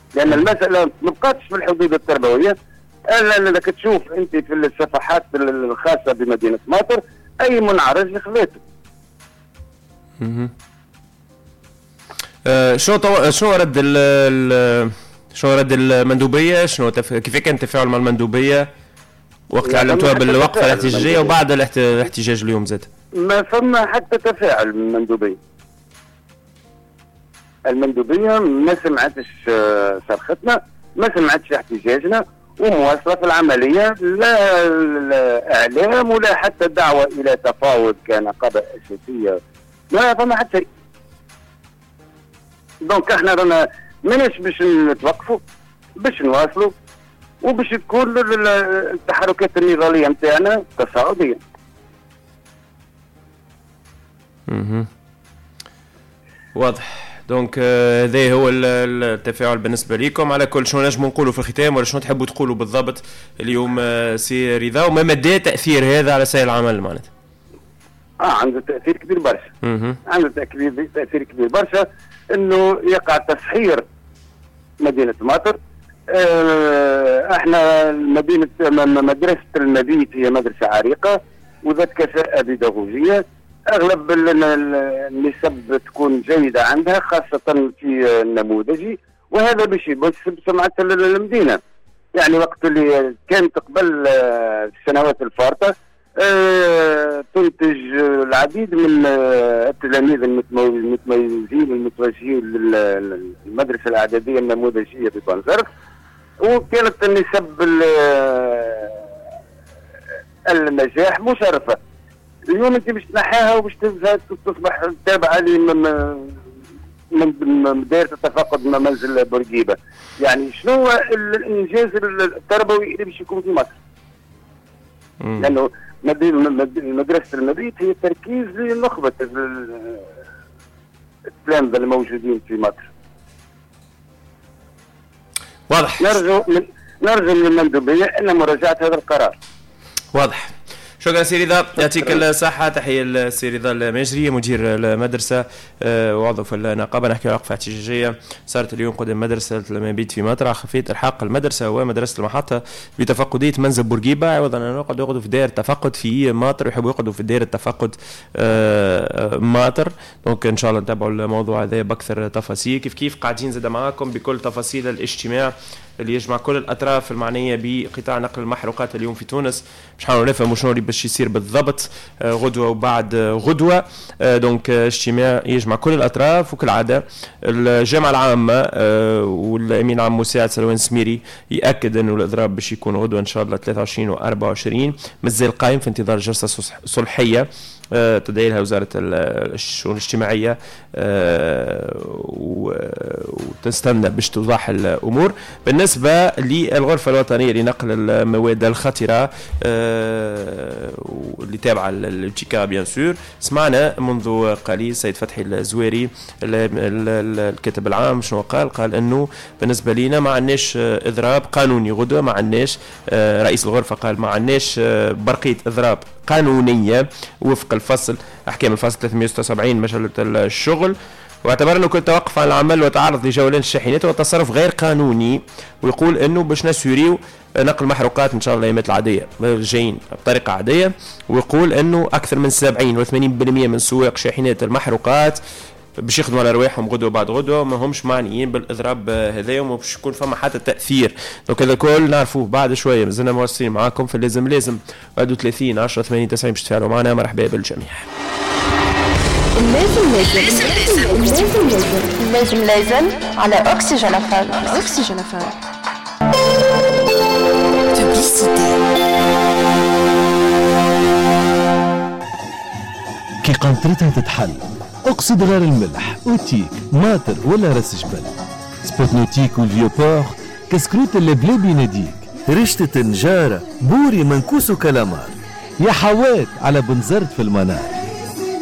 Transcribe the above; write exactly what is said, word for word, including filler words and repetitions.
لان المساله ما بقاتش في الحدود التربويه. لانك تشوف انت في الصفحات الخاصه بمدينه ماطر اي منعرج خذيته. اها أه شو طو... شو رد ال شو رد المندوبيه؟ شنو تف... كيف كان التفاعل مع المندوبيه وقت اعلنتوها بالوقفه الاحتجاجيه وبعد الاحتجاج اليوم زاد؟ ما فما حتى تفاعل من المندوبيه. المندوبيه ما سمعتش صرختنا، ما سمعتش احتجاجنا، ومواصله في العمليه، لا الاعلام ولا حتى دعوه الى تفاوض كنقابه اساسيه، ما فما حتى شيء. دونك احنا رانا ماناش باش نتوقفوا، باش نواصلوا وباش تكون التحركات النضاليه نتاعنا تصاعديه. اها واضح. دونك هذا uh, هو التفاعل بالنسبه لكم. على كل شنو نجموا نقولوا في الختام ولا شنو تحبوا تقولوا بالضبط اليوم uh, سي رضا، وما مدى تاثير هذا على سائر العمل معناتها؟ اه عنده تاثير كبير برشا. اها عنده تاثير تاثير كبير برشا انه يقع تسحير مدينه ماطر. آه احنا مدينه مدرسه المبيت هي مدرسه عريقه وذات كفاءه بيداغوجيه، اغلب النسب تكون جيده عندها خاصه في النموذجي، وهذا باش يبث بسمعه المدينه. يعني وقت اللي كانت قبل السنوات الفارطه أه تنتج العديد من التلاميذ المتميزين المتوجهين للمدرسه الاعداديه النموذجيه ببنزرت، وكانت النسب النجاح مشرفه. اليوم انت باش تنحيها وباش تصبح تابعه من دائره التفقد منزل بورقيبه. يعني شنو هو الانجاز التربوي اللي باش يكون في مصر؟ مم. لانه مدرسه المبيت هي تركيز لنخبه التلامذه الموجودين في مصر. واضح. نرجو من نرجو من المندوبيه ان مراجعه هذا القرار. واضح. شكرا سي رضا، يعطيك الصحة. تحية لسي رضا المجري مدير المدرسة وعضو في النقابة. نحكي وقفة احتجاجية صارت اليوم قدام مدرسة المبيت في مطرح خفية إلحاق المدرسة ومدرسة المحطة بتفقدية منزل بورقيبة، عوضا أن يقعدوا يقعدوا في دائرة تفقد في ماطر يحبوا يقعدوا في دائرة تفقد ماطر. دونك إن شاء الله نتابعوا الموضوع هذا بأكثر تفاصيل. كيف كيف قاعدين زاد معاكم بكل تفاصيل الاجتماع اللي يجمع كل الأطراف المعنية بقطاع نقل المحروقات اليوم في تونس. مش حنحاولوا نفهموا شنو اللي باش يصير بالضبط غدوة وبعد غدوة. دونك اجتماع يجمع كل الأطراف، وكالعادة الجامعة العامة والأمين العام مساعد سلوان سميري يأكد أنه الإضراب باش يكون غدوة إن شاء الله ثلاثة وعشرين وأربعة وعشرين. مازال قائم في انتظار جلسة صلحية تدعي لها وزارة الشؤون الاجتماعية وتستنى باش توضح الأمور. بالنسبة للغرفة الوطنية لنقل المواد الخطرة اللي تابعة للتيكا بيان سور، سمعنا منذ قليل سيد فتحي الزويري الكاتب العام شنو قال؟ قال انه بالنسبة لنا ما عندناش اضراب قانوني غدوة، ما عندناش. رئيس الغرفة قال ما عندناش برقية اضراب قانونية وفق الفصل احكام الفصل ثلاثمئة وستة وسبعين مجلة الشغل، واعتبر انه كل توقف عن العمل وتعرض لجولان الشاحنات وتصرف غير قانوني، ويقول انه باش نسوريو نقل محروقات ان شاء الله الايامات العاديه جايين بطريقه عاديه، ويقول انه اكثر من سبعين وثمانين بالمئة من سواق شاحنات المحروقات باش يخدموا على رواحهم غدوه بعد غدوه ما همش معنيين بالاضراب هذايا وما باش يكون فما حتى تاثير. دونك هذا الكل نعرفوه بعد شويه. مازلنا مواصلين معاكم في اللازم لازم واحد وثلاثين عشرة ثمانين تسعين باش تفاعلوا معنا. مرحبا بالجميع. لازم لازم لازم لازم لازم لازم على أكسجين أفهم. أكسجين أفهم. كي قنطرتها تتحل اقصد غير الملح اوتيك ماتر ولا راس جبل سبوتنوتيك والفيوبور كسكروت اللي بلا بيناديك رشتة نجارة بوري منكوس وكلامار يا حوات على بنزرت في المنار.